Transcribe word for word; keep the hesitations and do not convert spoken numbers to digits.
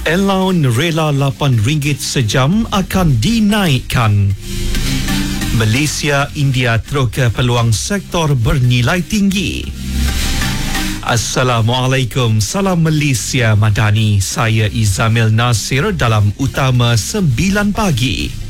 Allowance rela lapan ringgit sejam akan dinaikkan. Malaysia, India teruk peluang sektor bernilai tinggi. Assalamualaikum, salam Malaysia Madani. Saya Izamil Nasir dalam Utama sembilan pagi.